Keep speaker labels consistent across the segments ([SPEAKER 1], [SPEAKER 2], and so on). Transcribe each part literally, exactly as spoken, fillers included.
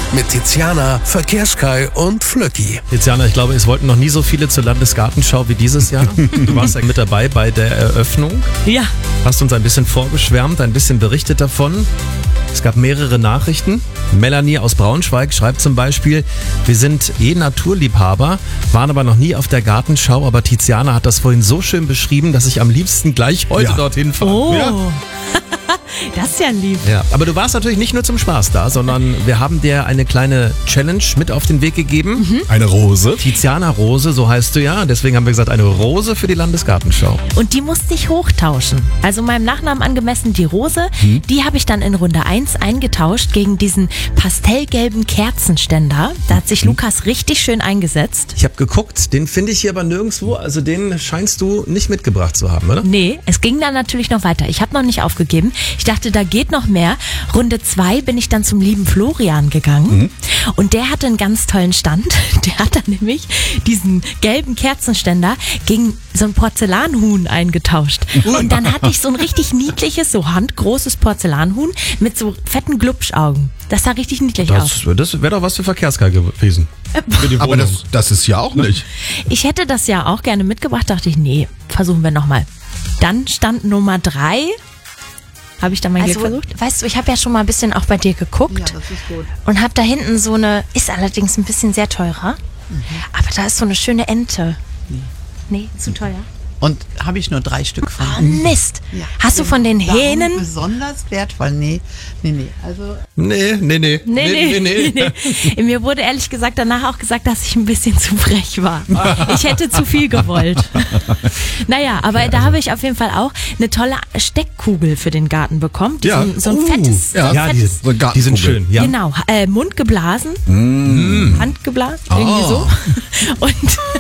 [SPEAKER 1] mit Tiziana, Verkehrskai und Flöcki.
[SPEAKER 2] Tiziana, ich glaube, es wollten noch nie so viele zur Landesgartenschau wie dieses Jahr. Du warst ja mit dabei bei der Eröffnung.
[SPEAKER 3] Ja.
[SPEAKER 2] Hast uns ein bisschen vorgeschwärmt, ein bisschen berichtet davon. Es gab mehrere Nachrichten. Melanie aus Braunschweig schreibt zum Beispiel, wir sind eh Naturliebhaber, waren aber noch nie auf der Gartenschau, aber Tiziana hat das vorhin so schön beschrieben, dass ich am liebsten gleich heute
[SPEAKER 1] Ja.
[SPEAKER 2] dorthin fahre.
[SPEAKER 3] Oh.
[SPEAKER 2] Ja.
[SPEAKER 3] Das ist ja lieb.
[SPEAKER 2] Ja, aber du warst natürlich nicht nur zum Spaß da, sondern wir haben dir eine kleine Challenge mit auf den Weg gegeben.
[SPEAKER 3] Mhm.
[SPEAKER 1] Eine Rose.
[SPEAKER 2] Tiziana Rose, so heißt du ja. Deswegen haben wir gesagt, eine Rose für die Landesgartenschau.
[SPEAKER 3] Und die musste ich hochtauschen. Also meinem Nachnamen angemessen die Rose,
[SPEAKER 2] Hm.
[SPEAKER 3] die habe ich dann in Runde eins eingetauscht gegen diesen pastellgelben Kerzenständer. Da hat
[SPEAKER 2] Hm.
[SPEAKER 3] sich Lukas richtig schön eingesetzt.
[SPEAKER 2] Ich habe geguckt, den finde ich hier aber nirgendwo. Also den scheinst du nicht mitgebracht zu haben, oder?
[SPEAKER 3] Nee, es ging dann natürlich noch weiter. Ich habe noch nicht aufgegeben. Ich dachte, da geht noch mehr. Runde zwei bin ich dann zum lieben Florian gegangen. Und der hatte einen ganz tollen Stand. Der hat dann nämlich diesen gelben Kerzenständer gegen so ein Porzellanhuhn eingetauscht. Und dann hatte ich so ein richtig niedliches, so handgroßes Porzellanhuhn mit so fetten Glubschaugen. Das sah richtig niedlich aus.
[SPEAKER 2] Das, das wäre doch was für Verkehrskai gewesen. Für die
[SPEAKER 1] Aber
[SPEAKER 2] Wohnung.
[SPEAKER 1] das, das ist ja auch nicht.
[SPEAKER 3] Ich hätte das ja auch gerne mitgebracht, dachte ich, nee, versuchen wir nochmal. Dann stand Nummer drei. Habe ich da mein
[SPEAKER 4] Also,
[SPEAKER 3] Glück versucht?
[SPEAKER 4] weißt du, ich habe ja schon mal ein bisschen auch bei dir geguckt.
[SPEAKER 5] Ja, das ist gut.
[SPEAKER 4] Und habe da hinten so eine, ist allerdings ein bisschen sehr teurer, aber da ist so eine schöne Ente. Nee, zu teuer.
[SPEAKER 5] Und habe ich nur drei Stück von.
[SPEAKER 4] Oh, Mist.
[SPEAKER 5] Ja.
[SPEAKER 4] Hast du von den
[SPEAKER 5] Warum
[SPEAKER 4] Hähnen?
[SPEAKER 5] besonders wertvoll? Nee, nee, nee. Also,
[SPEAKER 2] Nee, nee, nee.
[SPEAKER 3] Nee, nee, nee, nee. Mir wurde ehrlich gesagt danach auch gesagt, dass ich ein bisschen zu frech war. Ich hätte zu viel gewollt. Naja, aber da habe ich auf jeden Fall auch eine tolle Steckkugel für den Garten bekommen. Die
[SPEAKER 1] Ja.
[SPEAKER 3] so, ein- so ein
[SPEAKER 1] Uh,
[SPEAKER 3] fettes,
[SPEAKER 1] ja.
[SPEAKER 3] so ein
[SPEAKER 2] Ja, die,
[SPEAKER 3] fettes
[SPEAKER 1] So eine
[SPEAKER 2] die sind
[SPEAKER 1] Gartenkugel.
[SPEAKER 2] schön. Ja.
[SPEAKER 3] Genau, äh, Mund geblasen, Hand geblasen, irgendwie so. Und,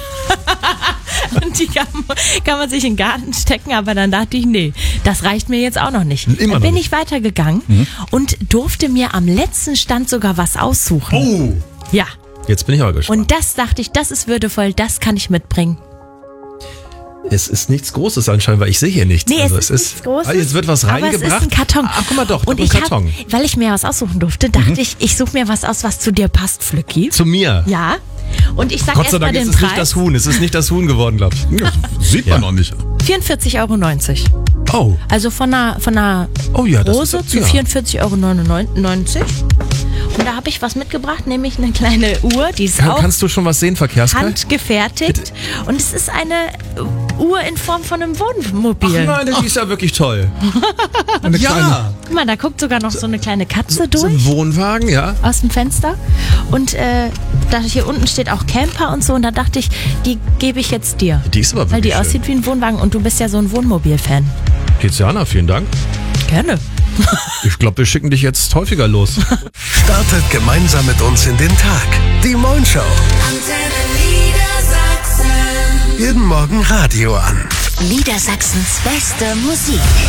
[SPEAKER 3] und die kann, kann man sich in den Garten stecken, aber dann dachte ich, nee, das reicht mir jetzt auch noch nicht.
[SPEAKER 2] Immer
[SPEAKER 3] dann bin
[SPEAKER 2] noch
[SPEAKER 3] ich weitergegangen und durfte mir am letzten Stand sogar was aussuchen.
[SPEAKER 1] Oh.
[SPEAKER 3] Ja,
[SPEAKER 2] Jetzt bin ich aber gespannt.
[SPEAKER 3] und das dachte ich, das ist würdevoll, das kann ich mitbringen.
[SPEAKER 2] Es ist nichts Großes anscheinend, weil ich sehe hier nichts.
[SPEAKER 3] Nee,
[SPEAKER 2] also
[SPEAKER 3] es ist nichts Großes.
[SPEAKER 2] Ah, jetzt wird was
[SPEAKER 3] aber
[SPEAKER 2] reingebracht.
[SPEAKER 3] es ist ein Karton.
[SPEAKER 2] Ah, guck mal doch,
[SPEAKER 3] und
[SPEAKER 2] ein
[SPEAKER 3] ich
[SPEAKER 2] Karton. Mhm.
[SPEAKER 3] hab, weil ich mir was aussuchen durfte, dachte ich, ich suche mir was aus, was zu dir passt, Flücki.
[SPEAKER 2] Zu mir.
[SPEAKER 3] Ja. Und ich sag
[SPEAKER 2] Gott sei
[SPEAKER 3] erst mal
[SPEAKER 2] Dank ist
[SPEAKER 3] den
[SPEAKER 2] es
[SPEAKER 3] Preis.
[SPEAKER 2] nicht das Huhn. Es ist nicht das Huhn geworden, glaube ich.
[SPEAKER 1] Ja, sieht
[SPEAKER 2] Ja.
[SPEAKER 1] man noch nicht.
[SPEAKER 3] vierundvierzig Euro neunzig.
[SPEAKER 2] Oh.
[SPEAKER 3] Also von einer, von einer
[SPEAKER 2] Oh ja, das
[SPEAKER 3] Rose
[SPEAKER 2] ist,
[SPEAKER 3] zu
[SPEAKER 2] ja.
[SPEAKER 3] vierundvierzig Euro neunundneunzig. Und da habe ich was mitgebracht, nämlich eine kleine Uhr, die ist
[SPEAKER 2] Kann,
[SPEAKER 3] auch
[SPEAKER 2] kannst du schon was sehen, Verkehrskai?
[SPEAKER 3] handgefertigt. Und es ist eine Uhr in Form von einem Wohnmobil.
[SPEAKER 2] Ach nein, die ist ja wirklich toll.
[SPEAKER 1] Eine kleine.
[SPEAKER 2] Ja.
[SPEAKER 3] Guck mal, da guckt sogar noch so eine kleine Katze
[SPEAKER 2] So
[SPEAKER 3] durch.
[SPEAKER 2] ein Wohnwagen, ja.
[SPEAKER 3] Aus dem Fenster. Und äh, da hier unten steht auch Camper und so. Und da dachte ich, die gebe ich jetzt dir.
[SPEAKER 2] Die ist aber wirklich
[SPEAKER 3] Weil die
[SPEAKER 2] schön.
[SPEAKER 3] aussieht wie ein Wohnwagen. Und du bist ja so ein Wohnmobil-Fan.
[SPEAKER 2] Tiziana, vielen Dank.
[SPEAKER 3] Gerne.
[SPEAKER 2] Ich glaube, wir schicken dich jetzt häufiger los.
[SPEAKER 1] Startet gemeinsam mit uns in den Tag. Die Moin Show. Jeden Morgen Radio an.
[SPEAKER 6] Niedersachsens beste Musik.